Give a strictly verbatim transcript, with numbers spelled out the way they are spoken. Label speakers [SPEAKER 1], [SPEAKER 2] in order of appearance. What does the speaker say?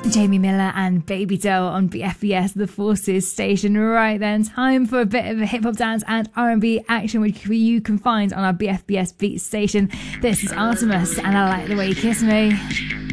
[SPEAKER 1] Jamie Miller and Baby Doll on B F B S, the Forces station. Right then, time for a bit of a hip hop dance and R and B action, which you can find on our B F B S Beat station. This is Artemis, and I Like the Way You Kiss Me.